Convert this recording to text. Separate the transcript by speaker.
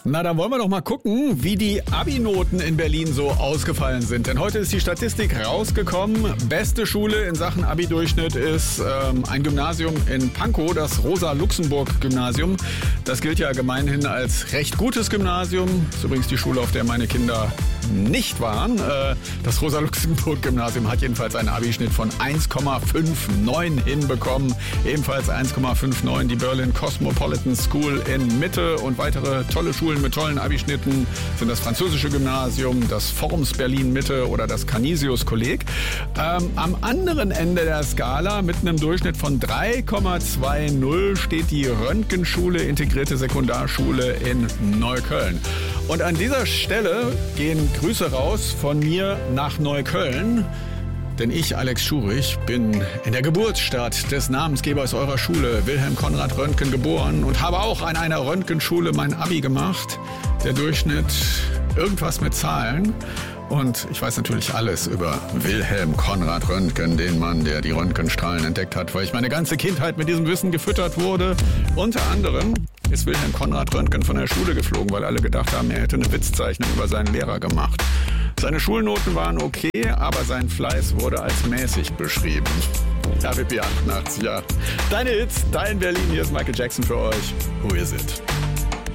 Speaker 1: Na, dann wollen wir doch mal gucken, wie die Abi-Noten in Berlin so ausgefallen sind. Denn heute ist die Statistik rausgekommen. Beste Schule in Sachen Abi-Durchschnitt ist ein Gymnasium in Pankow, das Rosa-Luxemburg-Gymnasium. Das gilt ja gemeinhin als recht gutes Gymnasium. Das ist übrigens die Schule, auf der meine Kinder nicht waren. Das Rosa-Luxemburg-Gymnasium hat jedenfalls einen Abi-Schnitt von 1,59 hinbekommen. Ebenfalls 1,59 die Berlin Cosmopolitan School in Mitte und weitere tolle Schulen mit tollen Abischnitten sind das französische Gymnasium, das Forms Berlin Mitte oder das Canisius Kolleg. Am anderen Ende der Skala mit einem Durchschnitt von 3,20 steht die Röntgenschule, integrierte Sekundarschule in Neukölln. Und an dieser Stelle gehen Grüße raus von mir nach Neukölln. Denn ich, Alex Schurich, bin in der Geburtsstadt des Namensgebers eurer Schule, Wilhelm Konrad Röntgen, geboren und habe auch an einer Röntgenschule mein Abi gemacht. Der Durchschnitt irgendwas mit Zahlen. Und ich weiß natürlich alles über Wilhelm Konrad Röntgen, den Mann, der die Röntgenstrahlen entdeckt hat, weil ich meine ganze Kindheit mit diesem Wissen gefüttert wurde. Unter anderem ist Wilhelm Konrad Röntgen von der Schule geflogen, weil alle gedacht haben, er hätte eine Witzzeichnung über seinen Lehrer gemacht. Seine Schulnoten waren okay, aber sein Fleiß wurde als mäßig beschrieben. RBB 88, ja. Deine Hits, dein Berlin, hier ist Michael Jackson für euch. Who is it?